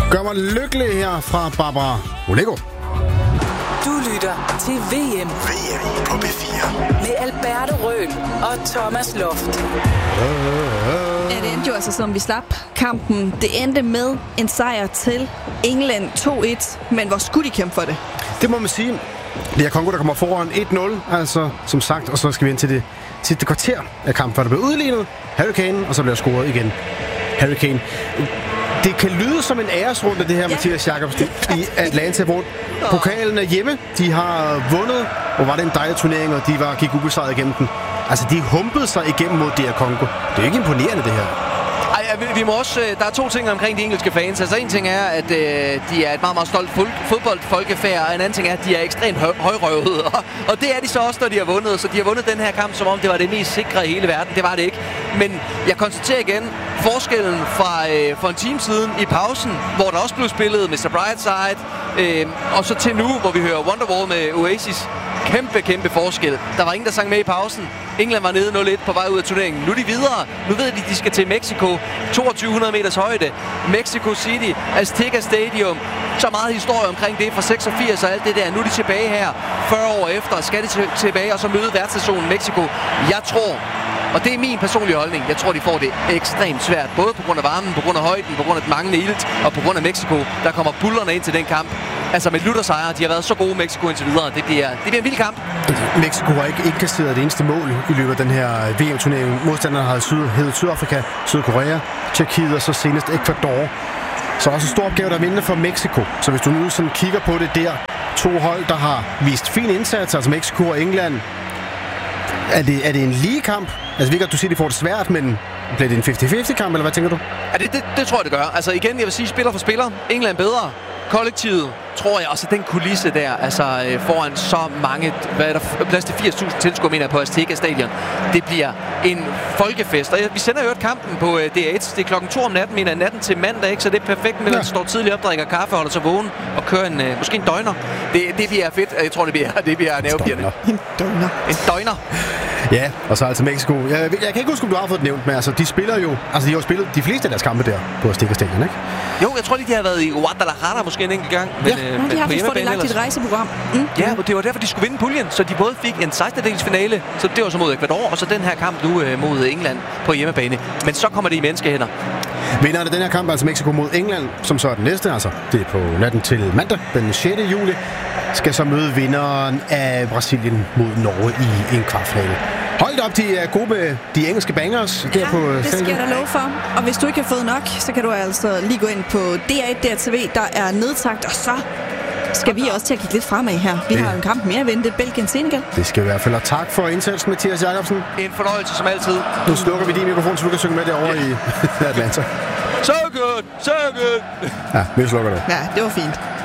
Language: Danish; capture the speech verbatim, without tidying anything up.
Gør mig lykkelig her fra Barbara Olego. Du lytter til V M. V M på B fire. Med Alberto Røhl og Thomas Loft. Ja, det endte jo altså, som vi slap kampen. Det endte med en sejr til England to et. Men hvor skulle de kæmpe for det? Det må man sige. Det er Congo, der kommer foran et nul, altså som sagt. Og så skal vi ind til det sidste kvarter af kampen, før der bliver udlignet. Harry Kane, og så bliver scoret igen. Harry Kane. Det kan lyde som en æresrunde, det her, ja. Mathias Jakobsen, i Atlanta, hvor pokalen er hjemme. De har vundet, og var det en dejlig turnering, og de var, gik ubesejret igennem den. Altså, de humpede sig igennem mod D R Congo. Det er ikke imponerende, det her. Ej, vi må også, der er to ting omkring de engelske fans. Altså en ting er, at øh, de er et meget, meget stolt fodboldfolkefærd, og en anden ting er, at de er ekstremt høj, højrøvede. Og, og det er de så også, når de har vundet. Så de har vundet den her kamp, som om det var det mest sikre i hele verden. Det var det ikke. Men jeg konstaterer igen forskellen fra øh, for en time siden i pausen, hvor der også blev spillet mister Brightside, øh, og så til nu, hvor vi hører Wonderwall med Oasis. Kæmpe, kæmpe forskel. Der var ingen, der sang med i pausen. England var nede nul et på vej ud af turneringen. Nu er de videre. Nu ved de, at de skal til Mexico. toogtyve hundrede meters højde. Mexico City. Azteca Stadium. Så meget historie omkring det fra seksogfirs og alt det der. Nu er de tilbage her. fyrre år efter skal de tilbage og så møde værtsnationen Mexico. Jeg tror, og det er min personlige holdning, jeg tror, de får det ekstremt svært. Både på grund af varmen, på grund af højden, på grund af den manglende ilt, og på grund af Mexico. Der kommer bullerne ind til den kamp. Altså med lutter sejre, de har været så gode Mexico indtil videre. Det bliver, det bliver en vild kamp. Mexico har ikke indkasseret det eneste mål i løbet af den her V M-turnering. Modstanderne har syd, heddet Sydafrika, Sydkorea, Tjekkiet og så senest Ecuador. Så også en stor opgave, der venter for Mexico. Så hvis du nu sådan kigger på det der, to hold, der har vist fin indsats, altså Mexico og England. Er det, er det en lige kamp? Altså, vi kan du sige, at de får det svært, men bliver det en halvtreds halvtreds kamp, eller hvad tænker du? Ja, det, det, det tror jeg, det gør. Altså igen, jeg vil sige, spiller for spiller. England bedre. Kollektivet, tror jeg, også den kulisse der, altså øh, foran så mange, hvad er der, plads til firs tusind tilskuere, mener jeg, på Azteca Stadion. Det bliver en folkefest. Og vi sender jo et kampen på øh, D R et. Det er klokken to om natten, mener jeg, natten til mandag, ikke? Så det er perfekt, med at ja. står tidligt op, drikker kaffe, holder sig vågen og kører en, øh, måske en døgner. Det, det bliver fedt. Jeg tror, det bliver, det bliver nervepirrende. En døgner. En døgner. Ja, og så altså Mexico. Jeg, jeg kan ikke huske, om du har fået det nævnt, men altså, de spiller jo, altså de har jo spillet de fleste af deres kampe der på Azteca Stadion, ikke? Jo, jeg tror lige, de har været i Guadalajara måske en enkelt gang. Men, ja, øh, de har faktisk fået lagt et rejseprogram. Mm. Ja, og det var derfor, de skulle vinde puljen, så de både fik en sekstendedels finale, så det var så mod Ecuador, og så den her kamp nu øh, mod England på hjemmebane. Men så kommer det i menneskehænder. Vinderen af den her kamp, altså Mexico mod England, som så er den næste, altså det er på natten til mandag, den sjette juli, skal så møde vinderen af Brasilien mod Norge i en kvartfinale. Hold op, de er gode med de engelske bangers. Ja, der på det skal jeg da love for. Og hvis du ikke har fået nok, så kan du altså lige gå ind på D R et D R T V, der er nedtagt, og så skal vi også til at kigge lidt fremad her. Vi det. har en kamp mere at vente, Belgien-Senegal. Det skal i hvert fald, og tak for indsatsen, Mathias Jakobsen. En fornøjelse som altid. Nu slukker vi din mikrofon, så du kan synge med derovre yeah. i Atlanta. So good, so good. Ja, vi slukker det. Ja, det var fint.